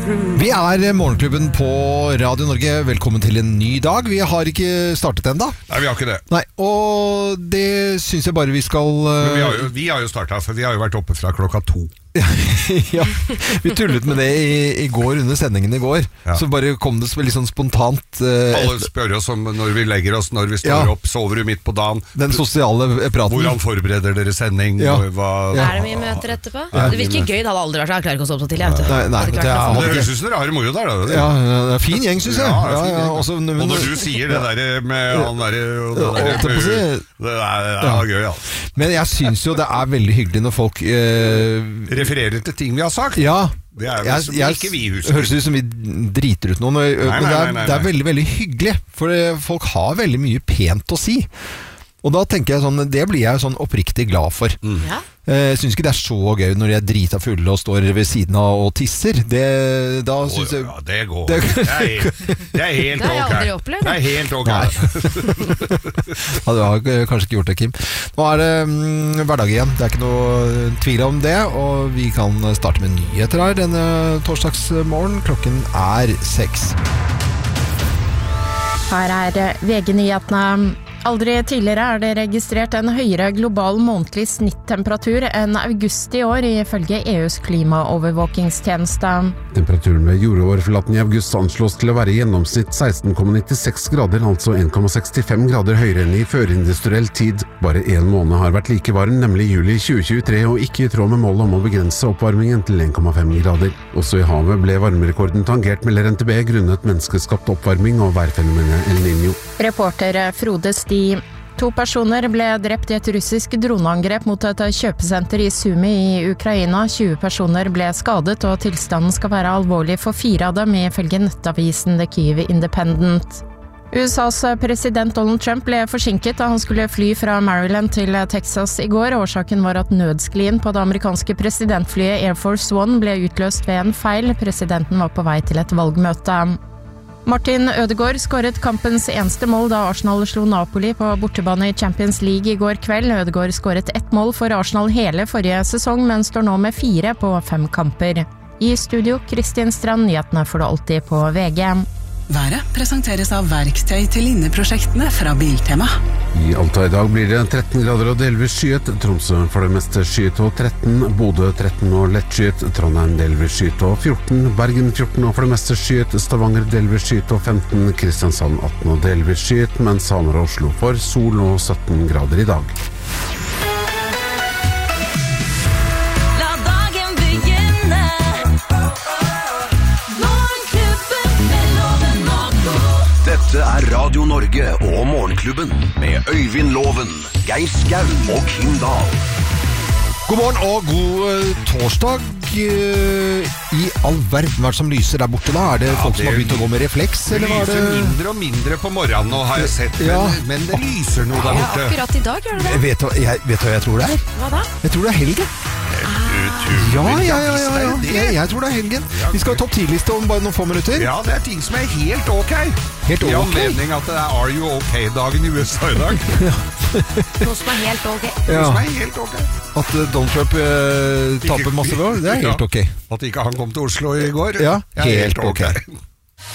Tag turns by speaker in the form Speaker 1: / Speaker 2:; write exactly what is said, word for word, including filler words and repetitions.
Speaker 1: Vi er Morgenklubben på Radio Norge. Velkommen til en ny dag. Vi har ikke startet enda.
Speaker 2: Nei, vi har ikke det.
Speaker 1: Nei, og det synes jeg bare vi skal...
Speaker 2: Men vi har jo, vi har jo startet, for vi har jo vært oppe fra klokka to.
Speaker 1: Ja, vi tullet med det i, i går, under sendingen i går. Ja. Så bare kom det litt sånn spontant. Uh,
Speaker 2: Alle spør oss om når vi legger oss, når vi står ja. opp, sover du midt på dagen.
Speaker 1: Den sosiale praten.
Speaker 2: Hvordan forbereder dere sending?
Speaker 1: Ja.
Speaker 2: Hva,
Speaker 3: ja. Er det mye møter etterpå? Ja. Det virker gøy, det hadde aldri vært så jeg klarer ikke å sove så tidlig.
Speaker 1: Nei, nei, det,
Speaker 2: det, det høres ut som dere har det moro der. Da.
Speaker 1: Ja, det er fin gjeng, synes jeg.
Speaker 2: Ja, ja,
Speaker 1: ja, også, men,
Speaker 2: og når du sier det der med han der, det, der,
Speaker 1: si,
Speaker 2: det er, det er gøy, ja.
Speaker 1: Men jeg synes jo det er veldig hyggelig når folk uh,
Speaker 2: refererer til ting vi har sagt.
Speaker 1: Ja,
Speaker 2: det er jo som
Speaker 1: jeg,
Speaker 2: ikke vi husker.
Speaker 1: Høres ut som vi driter ut noen, men, nei, nei, men det, er, nei, nei, nei. det er veldig, veldig hyggelig, for folk har veldig mye pent å si. Og da tenker jeg sånn, det blir jeg sånn oppriktig glad for. Mm. Ja. Jeg synes ikke det er så gøy når jeg er drita full og står ved siden av og tisser. Det, da synes
Speaker 2: oh,
Speaker 1: jeg...
Speaker 2: Ja, det går. Det, det, er, det er helt ok.
Speaker 3: Det har jeg aldri opplevd.
Speaker 2: Det er helt ok.
Speaker 1: Ja, du har kanskje ikke gjort det, Kim. Nå er det mm, hverdag igjen. Det er ikke noe tvil om det. Og vi kan starte med nyheter her denne torsdagsmorgen. Klokken er seks.
Speaker 4: Her er V G-nyhetene. Aldri tidligere er det registrert en høyere global månedlig snittemperatur enn august i år, ifølge E U's klimaovervåkingstjeneste.
Speaker 5: Temperaturen ved jordoverflaten i august anslås til å være i gjennomsnitt seksten komma nittiseks grader, altså en komma sekstifem grader høyere enn i førindustriell tid. Bare en måned har vært like varm, nemlig juli tjue tjuetre, og ikke i tråd med målet om å begrense oppvarmingen til en komma fem grader. Også i havet ble varmerekorden tangert, melder N T B, grunnet menneskeskapt oppvarming og værfenomenet El Niño.
Speaker 4: Reporter Frode Sti. To personer ble drept i et russisk droneangrep mot et kjøpesenter i Sumy i Ukraina. tjue personer ble skadet, og tilstanden skal være alvorlig for fire av dem, ifølge nettavisen The Kyiv Independent. U S A's president Donald Trump ble forsinket da han skulle fly fra Maryland til Texas i går. Årsaken var at nødsklien på det amerikanske presidentflyet Air Force One ble utløst ved en feil. Presidenten var på vei til et valgmøte. Martin Ødegaard skåret kampens eneste mål da Arsenal slo Napoli på bortebane i Champions League i går kveld. Ødegaard skåret ett mål for Arsenal hele forrige sesong, men står nå med fire på fem kamper. I studio, Kristin Strand, nyhetene får du alltid på V G.
Speaker 6: Været presenteres av verktøy til inneprosjektene fra Biltema.
Speaker 5: I Alta i dag blir det tretten grader og delvis skyet. Tromsø for det meste skyet og tretten. Bodø tretten og lett skyet. Trondheim delvis skyet og fjorten. Bergen fjorten og for det meste skyet. Stavanger delvis skyet og femten. Kristiansand atten og delvis skyet, mens Hamar og Oslo får sol og sytten grader i dag.
Speaker 7: Dette er Radio Norge og Morgenklubben med Øyvind Loven, Geir Skau og Kim Dahl.
Speaker 1: God morgen og god torsdag. I all verden, hva er det som lyser der borte da? Er det ja, folk det, som har begynt å gå med refleks?
Speaker 2: Det
Speaker 1: eller
Speaker 2: lyser
Speaker 1: det...
Speaker 2: mindre og mindre på morgenen nå, har jeg sett,
Speaker 1: ja.
Speaker 2: men, men det lyser noe der borte.
Speaker 3: Ja, akkurat i dag gjør det det.
Speaker 1: Vet du, jeg, vet du hva jeg tror det er?
Speaker 3: Hva da?
Speaker 1: Jeg tror det er helgen. Ja, ja, ja, ja, ja. Jeg, jeg tror det er helgen. Vi skal ha topp ti-liste om bare noen få minutter.
Speaker 2: Ja, det er ting som er helt ok.
Speaker 1: Helt ok?
Speaker 2: I anledning at det er Are You OK-dagen i U S A i dag.
Speaker 3: Noe som er helt ok.
Speaker 2: Noe som er helt ok.
Speaker 1: At Donald Trump uh, taper masse år, det er helt ok.
Speaker 2: At ikke han kom til Oslo i går,
Speaker 1: ja,
Speaker 2: helt, helt ok.
Speaker 1: ok.